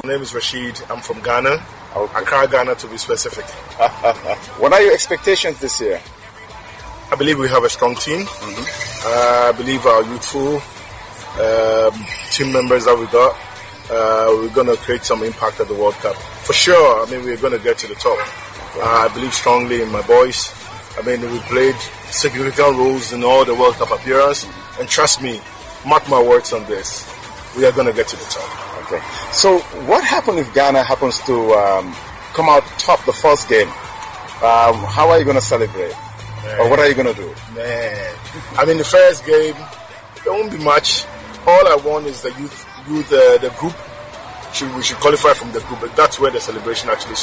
My name is Rashid. I'm from Ghana. Okay. Accra, Ghana, to be specific. What are your expectations this year? I believe we have a strong team. I believe our youthful team members that we got, we're going to create some impact at the World Cup. For sure, I mean, we're going to get to the top. I believe strongly in my boys. I mean, we played significant roles in all the World Cup appearances. And trust me, mark my words on this, we are going to get to the top. Okay. So what happens if Ghana happens to come out top the first game? How are you going to celebrate? Man. Or what are you going to do? Man, I mean, the first game, there won't be much. All I want is the youth the group. We should qualify from the group, but that's where the celebration actually starts.